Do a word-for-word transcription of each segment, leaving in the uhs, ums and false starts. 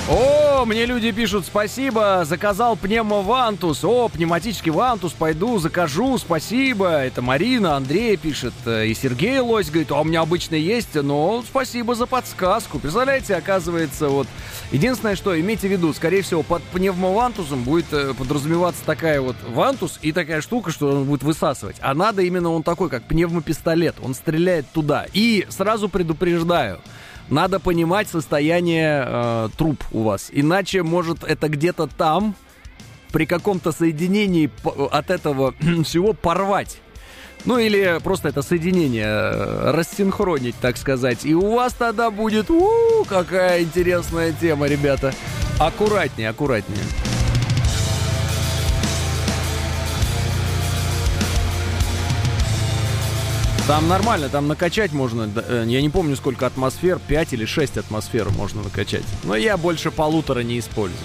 О, мне люди пишут: спасибо, заказал пневмовантус. О, пневматический вантус, пойду, закажу, спасибо. Это Марина, Андрей пишет. И Сергей Лось говорит: а у меня обычно есть, но спасибо за подсказку. Представляете, оказывается, вот... Единственное, что имейте в виду, скорее всего, под пневмовантусом будет подразумеваться такая вот вантус и такая штука, что он будет высасывать. А надо именно он такой, как пневмопистолет. Он стреляет туда. И сразу предупреждаю, надо понимать состояние э, труб у вас. Иначе, может, это где-то там, при каком-то соединении от этого всего порвать. Ну, или просто это соединение э, рассинхронить, так сказать. И у вас тогда будет... У-у-у, какая интересная тема, ребята. Аккуратнее, аккуратнее. Там нормально, там накачать можно, я не помню сколько атмосфер, пять или шесть атмосфер можно накачать. Но я больше полутора не использую.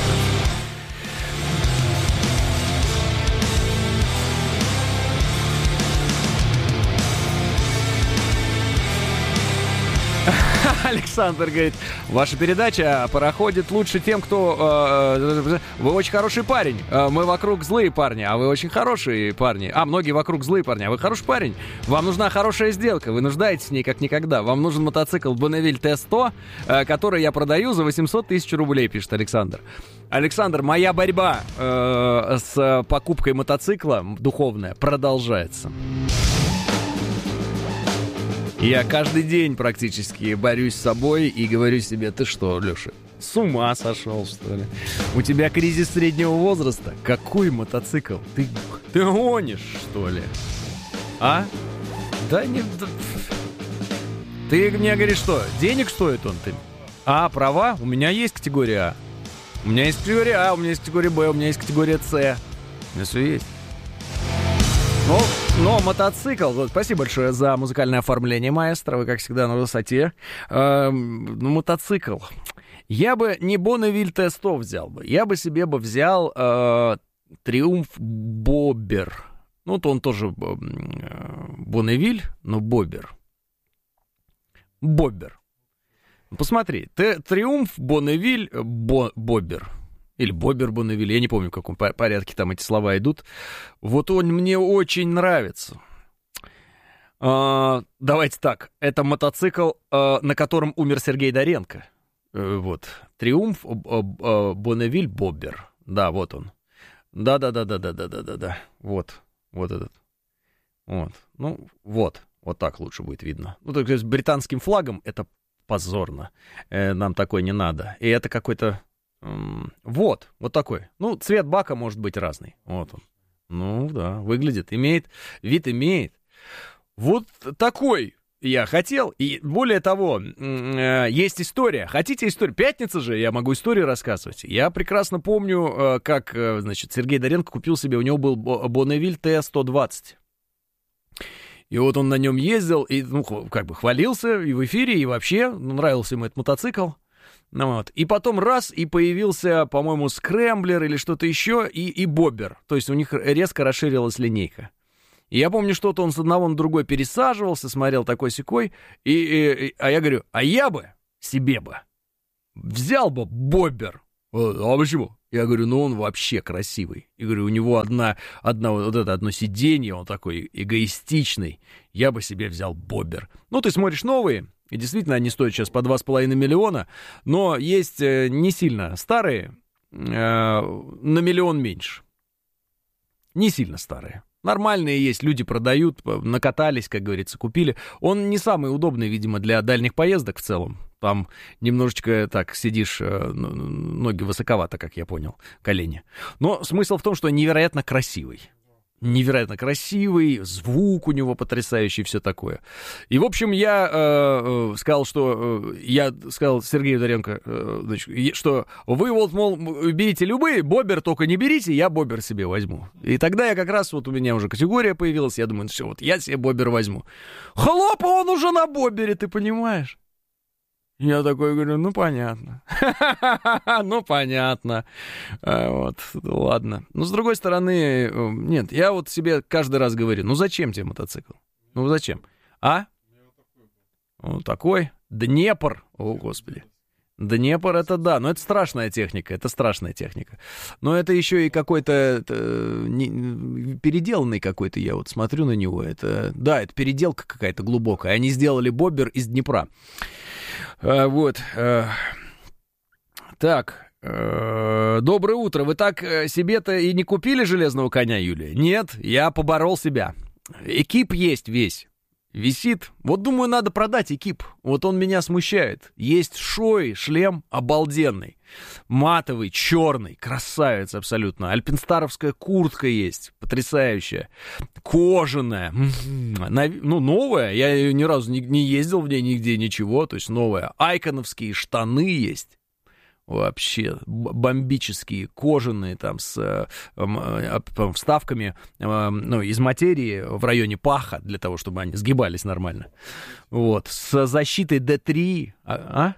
Александр говорит: ваша передача проходит лучше тем, кто... Э, вы очень хороший парень. Мы вокруг злые парни, а вы очень хорошие парни. А, многие вокруг злые парни, а вы хороший парень. Вам нужна хорошая сделка, вы нуждаетесь в ней как никогда. Вам нужен мотоцикл Bonneville Т сто, э, который я продаю за восемьсот тысяч рублей, пишет Александр. Александр, моя борьба э, с покупкой мотоцикла духовная продолжается. Я каждый день практически борюсь с собой и говорю себе: ты что, Леша, с ума сошел, что ли? У тебя кризис среднего возраста? Какой мотоцикл? Ты, ты гонишь, что ли? А? Да не... Да... Ты мне говоришь, что, денег стоит он? Ты? А, права? У меня есть категория А. У меня есть категория А, у меня есть категория Б, у меня есть категория С. У меня все есть. Но, но мотоцикл, вот, спасибо большое за музыкальное оформление, маэстро, вы, как всегда, на высоте. Э, ну, мотоцикл. Я бы не Bonneville Т сто взял бы, я бы себе бы взял э, Триумф Боббер. Ну, вот он тоже э, Bonneville, но Боббер. Боббер. Посмотри, Триумф Bonneville Бо, Боббер. Или Боббер Bonneville, я не помню, в каком порядке там эти слова идут. Вот он мне очень нравится. А, давайте так, это мотоцикл, а, на котором умер Сергей Доренко. А, вот, Триумф Bonneville Боббер. Да, вот он. Да-да-да-да-да-да-да-да. Вот, вот этот. Вот, ну, вот, вот так лучше будет видно. Ну, то есть с британским флагом это позорно. Э, нам такой не надо. И это какой-то... Вот, вот такой. Ну, цвет бака может быть разный. Вот он. Ну, да, выглядит, имеет, вид имеет. Вот такой я хотел. И более того, есть история. Хотите историю? Пятница же, я могу историю рассказывать. Я прекрасно помню, как, значит, Сергей Доренко купил себе, у него был Bonneville Т сто двадцать. И вот он на нем ездил, и, ну, как бы хвалился и в эфире, и вообще, ну, нравился ему этот мотоцикл. Ну, вот. И потом раз, и появился, по-моему, скрэмблер или что-то еще, и, и боббер. То есть у них резко расширилась линейка. И я помню, что-то он с одного на другой пересаживался, смотрел такой-сякой. И, и, и, а я говорю, а я бы себе бы взял бы боббер. А почему? Я говорю, ну он вообще красивый. И говорю, у него одна, одна, вот это одно сиденье, он такой эгоистичный. Я бы себе взял боббер. Ну, ты смотришь новые, и действительно они стоят сейчас по два с половиной миллиона, но есть э, не сильно старые, э, на миллион меньше. Не сильно старые. Нормальные есть, люди продают, накатались, как говорится, купили. Он не самый удобный, видимо, для дальних поездок в целом. Там немножечко так сидишь, ноги высоковато, как я понял, колени. Но смысл в том, что невероятно красивый. Невероятно красивый, звук у него потрясающий, все такое. И, в общем, я э, сказал, что... Э, я сказал Сергею Доренко, э, значит, что вы вот, мол, берите любые, боббер только не берите, я боббер себе возьму. И тогда я как раз, вот у меня уже категория появилась, я думаю, ну все, вот я себе боббер возьму. Хлоп, он уже на боббере, ты понимаешь? Я такой говорю, ну, понятно. Ну, понятно. Вот, ладно. Но, с другой стороны, нет, я вот себе каждый раз говорю, ну, зачем тебе мотоцикл? Ну, зачем? А? Вот такой. Днепр. О, Господи. Днепр, это да, но это страшная техника, это страшная техника. Но это еще и какой-то это, не, переделанный какой-то, я вот смотрю на него, это, да, это переделка какая-то глубокая. Они сделали бобер из Днепра. А, вот. А, так, а, доброе утро. Вы так себе-то и не купили железного коня, Юлия? Нет, я поборол себя. Экип есть весь. Висит. Вот, думаю, надо продать экип. Вот он меня смущает. Есть Шой, шлем обалденный. Матовый, черный, красавец абсолютно. Альпинстаровская куртка есть, потрясающая. Кожаная. Ну, новая. Я ее ни разу не, не ездил в ней нигде, ничего. То есть новая. Айконовские штаны есть. Вообще бомбические, кожаные, там, с э, э, вставками, э, ну, из материи в районе паха, для того, чтобы они сгибались нормально. Вот, с защитой дэ три. А?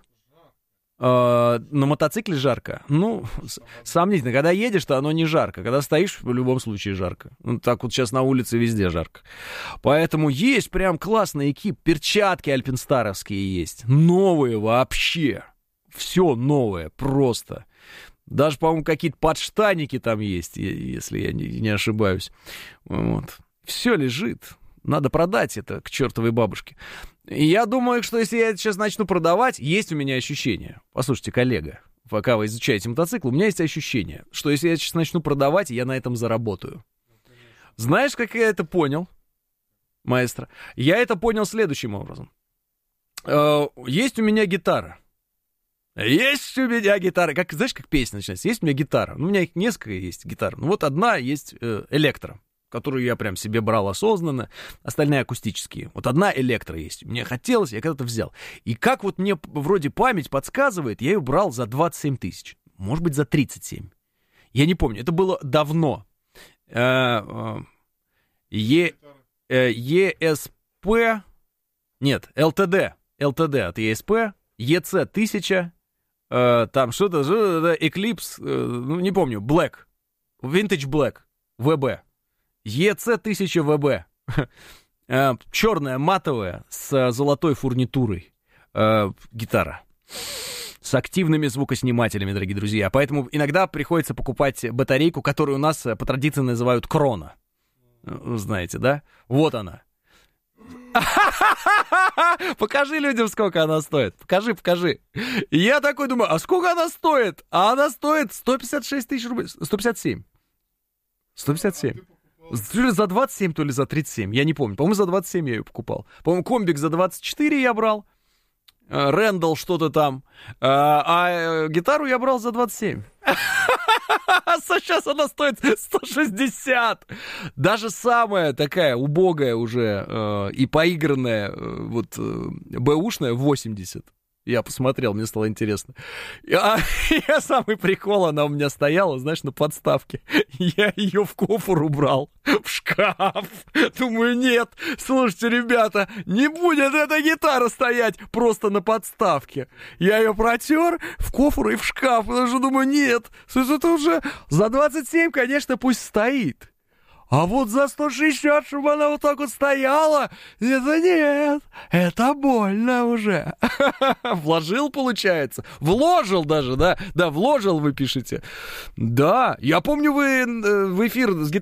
а? Э, на мотоцикле жарко? Ну, сомнительно. Когда едешь, то оно не жарко. Когда стоишь, в любом случае жарко. Ну, так вот сейчас на улице везде жарко. Поэтому есть прям классный экип. Перчатки альпинстаровские есть. Новые вообще. Все новое, просто. Даже, по-моему, какие-то подштанники там есть, если я не, не ошибаюсь. Вот. Все лежит. Надо продать это к чертовой бабушке. И я думаю, что если я это сейчас начну продавать, есть у меня ощущение. Послушайте, коллега, пока вы изучаете мотоцикл, у меня есть ощущение, что если я сейчас начну продавать, я на этом заработаю. Знаешь, как я это понял, маэстро? Я это понял следующим образом. Есть у меня гитара. Есть у меня гитара. Как, знаешь, как песня начинается? Есть у меня гитара. Ну, у меня их несколько есть гитар. Ну, вот одна есть э, электро, которую я прям себе брал осознанно. Остальные акустические. Вот одна электро есть. Мне хотелось, я когда-то взял. И как вот мне вроде память подсказывает, я ее брал за двадцать семь тысяч. Может быть, за тридцать семь. Я не помню. Это было давно. Е эс пэ... Нет, эл тэ дэ. эл тэ дэ от и эс пэ. и си тысяча. Там что-то, что-то, Eclipse, ну, не помню, Black, Vintage Black, ви би, и си тысяча ви би, черная матовая с золотой фурнитурой гитара, с активными звукоснимателями, дорогие друзья, поэтому иногда приходится покупать батарейку, которую у нас по традиции называют крона, знаете, да? Вот она. Покажи людям, сколько она стоит. Покажи, покажи. И я такой думаю, а сколько она стоит? А она стоит сто пятьдесят шесть тысяч рублей. сто пятьдесят семь. сто пятьдесят семь. То ли за двадцать семь, то ли за тридцать семь. Я не помню. По-моему, за двадцать семь я ее покупал. По-моему, комбик за двадцать четыре я брал. Рэндалл что-то там. А, а гитару я брал за двадцать семь. Сейчас она стоит сто шестьдесят. Даже самая такая убогая уже э, и поигранная э, вот э, бэушная восемьдесят. Я посмотрел, мне стало интересно. Я, я самый прикол, она у меня стояла, знаешь, на подставке. Я ее в кофр убрал, в шкаф. Думаю, нет, слушайте, ребята, не будет эта гитара стоять просто на подставке. Я ее протер в кофр и в шкаф. Потому что думаю, нет, слушай, это уже за двадцать семь, конечно, пусть стоит. А вот за сто шестьдесят, чтобы она вот так вот стояла, это нет, это больно уже. Вложил, получается. Вложил даже, да? Да, вложил, вы пишете. Да, я помню, вы в эфир с